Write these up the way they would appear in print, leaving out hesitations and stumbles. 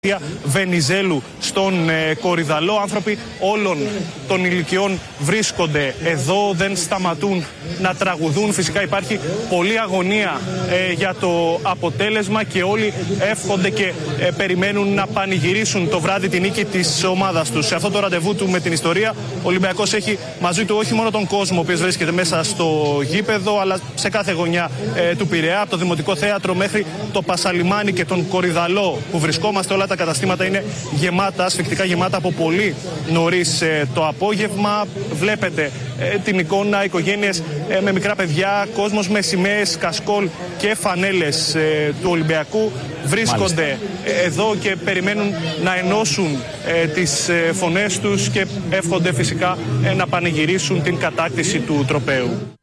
Βενιζέλου στον Κορυδαλό. Άνθρωποι όλων των ηλικιών βρίσκονται εδώ, δεν σταματούν να τραγουδούν. Φυσικά υπάρχει πολλή αγωνία για το αποτέλεσμα και όλοι εύχονται και περιμένουν να πανηγυρίσουν το βράδυ τη νίκη της ομάδας τους. Σε αυτό το ραντεβού του με την ιστορία, ο Ολυμπιακός έχει μαζί του όχι μόνο τον κόσμο ο οποίος βρίσκεται μέσα στο γήπεδο, αλλά σε κάθε γωνιά του Πειραιά, από το Δημοτικό Θέατρο μέχρι το Πασαλιμάνι και τον Κορυδαλό που βρισκόμαστε. Όλα τα καταστήματα είναι γεμάτα, ασφυκτικά γεμάτα από πολύ νωρίς το απόγευμα. Βλέπετε την εικόνα, οικογένειες με μικρά παιδιά, κόσμος με σημαίες, κασκόλ και φανέλες του Ολυμπιακού βρίσκονται εδώ και περιμένουν να ενώσουν τις φωνές τους και εύχονται φυσικά να πανηγυρίσουν την κατάκτηση του τροπαίου.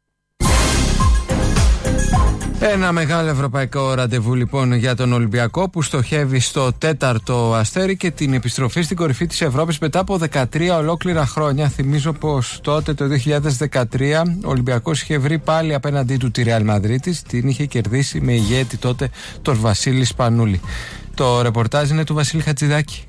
Ένα μεγάλο ευρωπαϊκό ραντεβού λοιπόν για τον Ολυμπιακό που στοχεύει στο 4ο αστέρι και την επιστροφή στην κορυφή της Ευρώπης μετά από 13 ολόκληρα χρόνια. Θυμίζω πως τότε το 2013 ο Ολυμπιακός είχε βρει πάλι απέναντί του τη Ρεάλ Μαδρίτης, την είχε κερδίσει με ηγέτη τότε τον Βασίλη Σπανούλη. Το ρεπορτάζ είναι του Βασίλη Χατζηδάκη.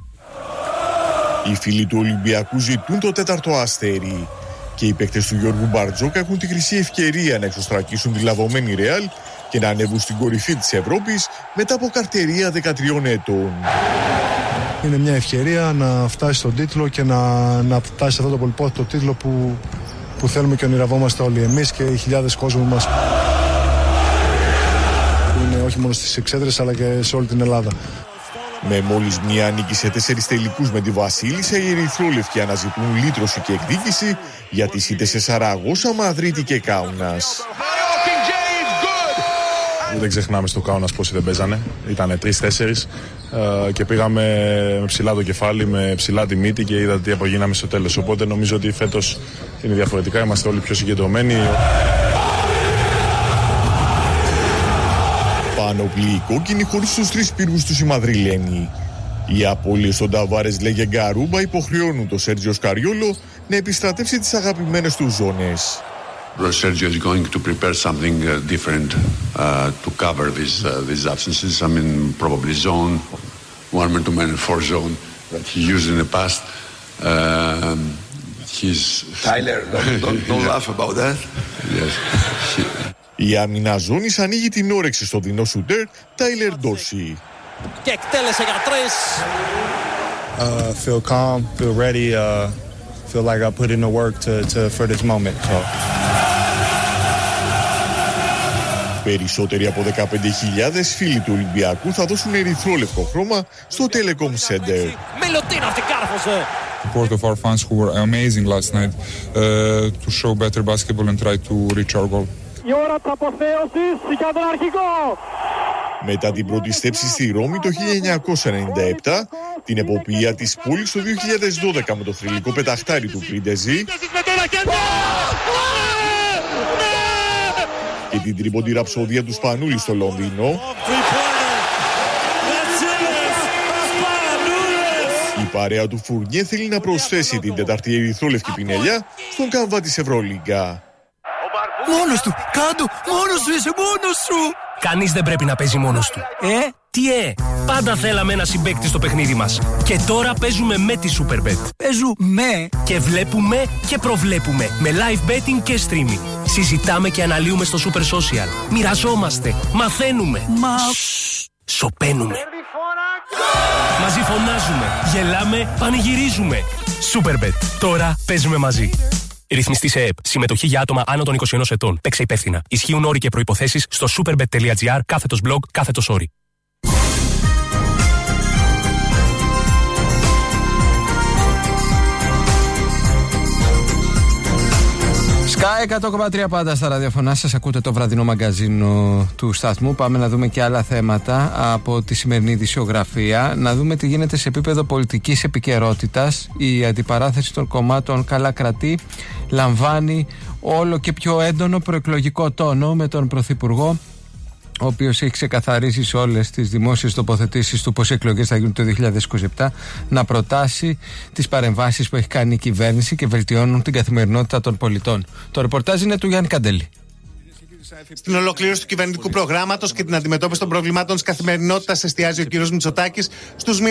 Οι φίλοι του Ολυμπιακού ζητούν το 4ο αστέρι. Και οι παίκτες του Γιώργου Μπαρτζόκα έχουν τη χρυσή ευκαιρία να εξωστρακίσουν τη λαβωμένη Ρεάλ και να ανέβουν στην κορυφή της Ευρώπης μετά από καρτερία 13 ετών. Είναι μια ευκαιρία να φτάσει στον τίτλο και να φτάσει σε αυτό το πολυπόθητο τίτλο που θέλουμε και ονειρευόμαστε όλοι εμείς και οι χιλιάδες κόσμου μας. Είναι όχι μόνο στις εξέδρες αλλά και σε όλη την Ελλάδα. Με μόλις μία νίκη σε 4 τελικούς με τη Βασίλισσα, οι ερυθρόλευκοι αναζητούν λύτρωση και εκδίκηση για τις ήττες σε Σαραγώσα, Μαδρίτη και Κάουνας. Δεν ξεχνάμε στο Κάουνας πόσοι δεν παίζανε. Ήτανε 3-4 και πήγαμε με ψηλά το κεφάλι, με ψηλά τη μύτη και είδατε τι απογίναμε στο τέλος. Οπότε νομίζω ότι φέτος είναι διαφορετικά, είμαστε όλοι πιο συγκεντρωμένοι. Πανοπλή κόκκινη χωρίς τους 3 πύργους τους οι Μαδριλένοι. Οι απώλειες στον Ταβάρες Λέγε Γκαρούμπα υποχρεώνουν τον Σέργιο Σκαριόλο να επιστρατεύσει τις αγαπημένες του ζώνες. Sergio is going to prepare something different to cover these absences. I mean, probably zone, 1-man-to-man and 4 zone that he used in the past. Tyler, don't laugh about that. Yes. Η άμυνα ζώνης ανοίγει την όρεξη στο δεινό σουτέρ Τάιλερ Ντόρσι. Και εκτέλεσε για 3. Feel calm, feel ready, feel like I put in the work for this moment. So. Περισσότεροι από 15.000 φίλοι του Ολυμπιακού θα δώσουν ερυθρόλευκο χρώμα στο Telecom Center. Μιλουτίνοφ την κάρφωσε. Support of our fans who were amazing last night to show better basketball and try to reach our goal. Η ώρα της αποθέωσης για τον αρχηγό. Μετά την πρώτη στέψη στη Ρώμη το 1997, την εποπία της πόλης το 2012 με το θρυλικό πεταχτάρι του Πρίντεζι και την τρίποντη ραψοδία του Σπανούλη στο Λονδίνο, η παρέα του Φουρνιέ θέλει να προσθέσει την τέταρτη ερυθρόλευκη πινελιά στον καμβά της Ευρωλίγκα. Μόνος του, κάτω, μόνος σου είσαι, μόνος σου. Κανείς δεν πρέπει να παίζει μόνος του. Τι πάντα θέλαμε ένα συμπαίκτη στο παιχνίδι μας. Και τώρα παίζουμε με τη Superbet. Παίζουμε και βλέπουμε και προβλέπουμε με live betting και streaming. Συζητάμε και αναλύουμε στο Super Social. Μοιραζόμαστε, μαθαίνουμε. Σοπαίνουμε. Μαζί φωνάζουμε, γελάμε, πανηγυρίζουμε. Superbet. Τώρα παίζουμε μαζί. Ρυθμιστή σε ΕΕΠ. Συμμετοχή για άτομα άνω των 21 ετών. Παίξε υπεύθυνα. Ισχύουν όροι και προϋποθέσεις στο superbet.gr/blog/όροι. Sky 100,3 πάντα στα ραδιοφωνά σας. Ακούτε το βραδινό μαγκαζίνο του σταθμού. Πάμε να δούμε και άλλα θέματα από τη σημερινή ειδησιογραφία. Να δούμε τι γίνεται σε επίπεδο πολιτικής επικαιρότητας. Η αντιπαράθεση των κομμάτων καλά κρατεί. Λαμβάνει όλο και πιο έντονο προεκλογικό τόνο με τον Πρωθυπουργό, ο οποίος έχει ξεκαθαρίσει σε όλες τις δημόσιες τοποθετήσεις του πως οι εκλογές θα γίνουν το 2027, να προτάσει τις παρεμβάσεις που έχει κάνει η κυβέρνηση και βελτιώνουν την καθημερινότητα των πολιτών. Το ρεπορτάζ είναι του Γιάννη Καντέλη. Στην ολοκλήρωση του κυβερνητικού προγράμματος και την αντιμετώπιση των προβλημάτων της καθημερινότητας εστιάζει ο κ. Μητσοτάκης στους